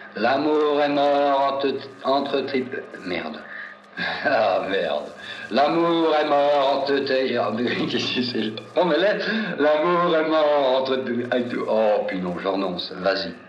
L'amour est mort entre triples... Merde. Ah, merde. L'amour est mort entre... Qu'est-ce que c'est? Oh, mais là, l'amour est mort entre... Oh, puis non, je renonce. Vas-y.